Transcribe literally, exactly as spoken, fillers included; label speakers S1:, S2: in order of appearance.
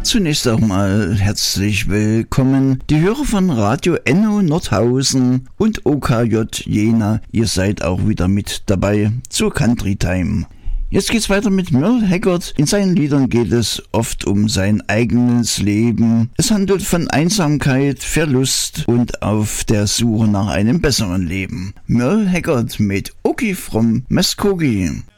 S1: Zunächst auch mal herzlich willkommen, die Hörer von Radio Enno Nordhausen und O K J Jena. Ihr seid auch wieder mit dabei zur Country Time. Jetzt geht's weiter mit Merle Haggard. In seinen Liedern geht es oft um sein eigenes Leben. Es handelt von Einsamkeit, Verlust und auf der Suche nach einem besseren Leben. Merle Haggard mit Okie from Muskogee.